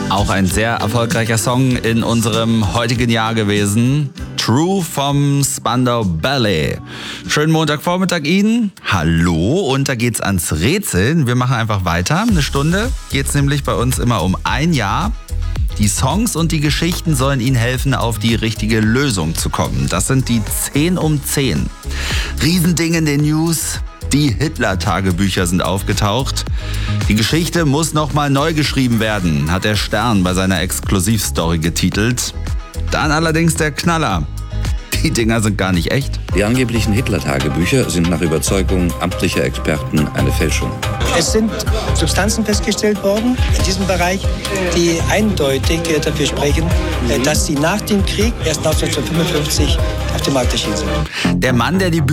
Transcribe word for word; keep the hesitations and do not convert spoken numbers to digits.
Auch ein sehr erfolgreicher Song in unserem heutigen Jahr gewesen. True vom Spandau Ballet. Schönen Montagvormittag Ihnen. Hallo, und da geht's ans Rätseln. Wir machen einfach weiter. Eine Stunde geht's nämlich bei uns immer um ein Jahr. Die Songs und die Geschichten sollen Ihnen helfen, auf die richtige Lösung zu kommen. Das sind die zehn um zehn. Riesending in den News. Die Hitler-Tagebücher sind aufgetaucht. Die Geschichte muss nochmal neu geschrieben werden, hat der Stern bei seiner Exklusivstory getitelt. Dann allerdings der Knaller. Die Dinger sind gar nicht echt. Die angeblichen Hitler-Tagebücher sind nach Überzeugung amtlicher Experten eine Fälschung. Es sind Substanzen festgestellt worden in diesem Bereich, die eindeutig dafür sprechen, dass sie nach dem Krieg erst neunzehnhundertfünfundfünfzig auf den Markt erschienen sind. Der Mann, der die